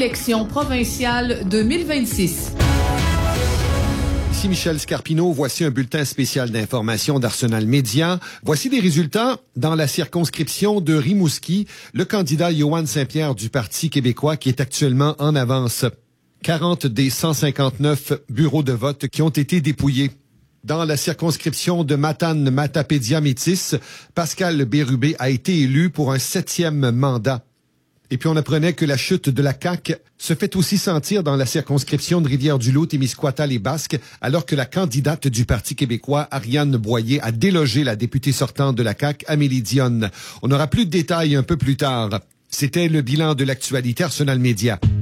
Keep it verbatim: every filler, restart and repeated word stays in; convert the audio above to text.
élections provinciales deux mille vingt-six. Ici Michel Scarpino, voici un bulletin spécial d'information d'Arsenal Média. Voici des résultats dans la circonscription de Rimouski. Le candidat Yohann Saint-Pierre du Parti québécois qui est actuellement en avance. quarante des cent cinquante-neuf bureaux de vote qui ont été dépouillés. Dans la circonscription de Matane-Matapédia-Métis, Pascal Bérubé a été élu pour un septième mandat. Et puis on apprenait que la chute de la C A Q se fait aussi sentir dans la circonscription de Rivière-du-Loup, Témiscouata-les-Basques, alors que la candidate du Parti québécois, Ariane Boyer, a délogé la députée sortante de la C A Q, Amélie Dionne. On aura plus de détails un peu plus tard. C'était le bilan de l'actualité Arsenal Média.